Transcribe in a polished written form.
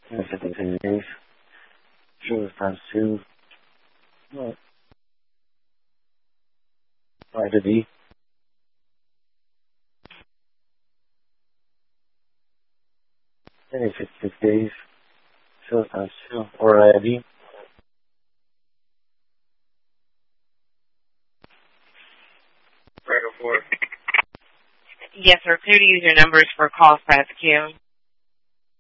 52 days. Shows times 2. What? Why did he? 56 days. Shows times 2. Or ID. Yes, sir. Clear to use your numbers for call press queue.